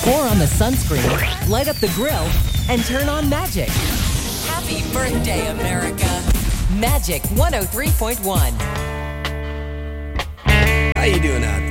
Pour on the sunscreen, light up the grill, and turn on Magic. Happy birthday, America. Magic 103.1. How you doing out